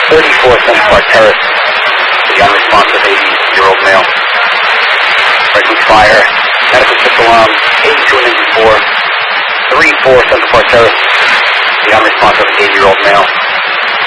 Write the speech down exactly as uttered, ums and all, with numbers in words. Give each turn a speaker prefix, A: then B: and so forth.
A: thirty-four Central Park Terrace, the unresponsive eighty-year-old male. Breaking fire, medical shift alarm, eighty-two and eighty-four, three four Central Park Terrace, the unresponsive eighty-year-old male.